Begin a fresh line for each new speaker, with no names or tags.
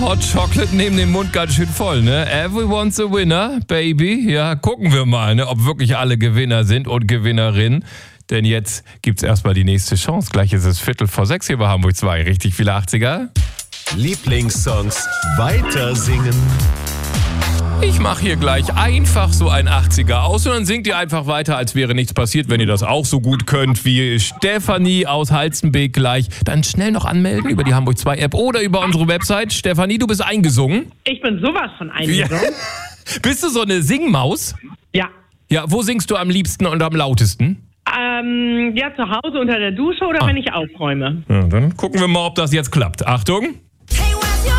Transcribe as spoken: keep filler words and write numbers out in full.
Hot Chocolate neben dem Mund ganz schön voll, ne? Everyone's a winner, baby. Ja, gucken wir mal, ne, ob wirklich alle Gewinner sind und Gewinnerinnen. Denn jetzt gibt's erstmal die nächste Chance. Gleich ist es Viertel vor sechs hier bei Hamburg zwei. Richtig viele achtziger.
Lieblingssongs weiter singen.
Ich mache hier gleich einfach so ein achtziger aus und dann singt ihr einfach weiter, als wäre nichts passiert. Wenn ihr das auch so gut könnt wie Stefanie aus Halstenbeek gleich, dann schnell noch anmelden über die Hamburg zwei App oder über unsere Website. Stefanie, du bist eingesungen.
Ich bin sowas von eingesungen.
Ja. Bist du so eine Singmaus?
Ja.
Ja, wo singst du am liebsten und am lautesten?
Ähm, ja, zu Hause unter der Dusche oder
Ah.
wenn ich aufräume.
Ja, dann gucken wir mal, ob das jetzt klappt. Achtung.